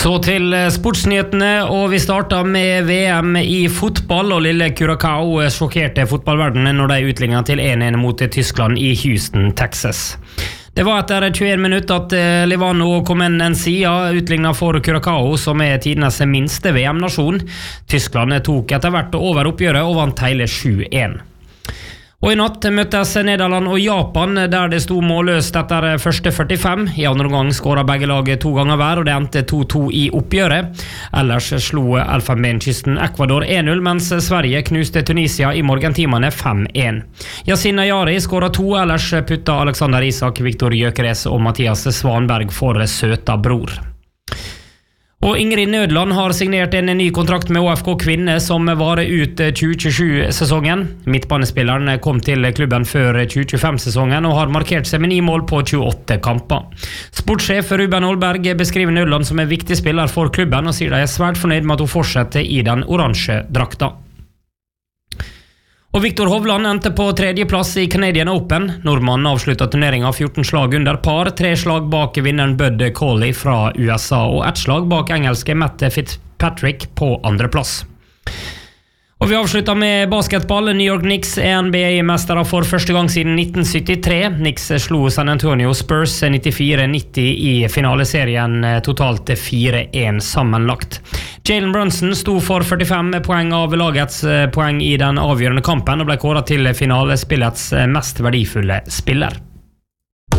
Så til sportsnyhetene, og vi starter med VM i fotball, og lille Curacao sjokkerte fotballverdenen når de utlignet til 1-1 mot Tyskland i Houston, Texas. Det var etter 21 minutter at Livano Comenencia utlignet for Curacao, som tidenes minste VM-nasjon. Tyskland tok etter hvert over oppgjøret og vant hele 7-1. Og i natt møttes Nederland og Japan, der det sto målløst etter første 45. I andre omgang skåret begge lag 2 ganger hver, og det endte 2-2 i oppgjøret. Ellers slo Elfenbenskysten Ecuador 1-0, mens Sverige knuste Tunisia i morgentimene 5-1. Yasin Ayari skåret 2, ellers putta Alexander Isak, Viktor Gyökeres og Mathias Svanberg for søta bror. Og Ingrid Nødland har signert en ny kontrakt med ÅFK Kvinne som varer ut 2027-sesongen. Midtbanespilleren kom til klubben før 2025-sesongen og har markert seg med 9 mål på 28 kamper. Sportssjef Ruben Olberg beskriver Nødland som en viktig spiller for klubben og sier de svært fornøyd med at hun fortsetter i den oransje drakta. Og Viktor Hovland endte på 3. plass i Canadian Open. Nordmannen avsluttet turneringen 14 slag under par, 3 slag bak vinneren Bud Cauley fra USA og 1 slag bak engelske Matt Fitzpatrick på 2. plass. Og vi avslutter med basketball. New York Knicks NBA-mestere for første gang siden 1973. Knicks slo San Antonio Spurs 94-90 i finaleserien, totalt 4-1 sammenlagt. Jalen Brunson sto for 45 poeng av lagets poeng i den avgjørende kampen og ble kåret til finalespillets mest verdifulle spiller.